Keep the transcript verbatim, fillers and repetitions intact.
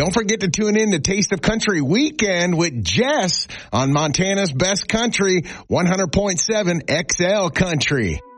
Don't forget to tune in to Taste of Country Weekend with Jess on Montana's Best Country, one hundred point seven X L Country.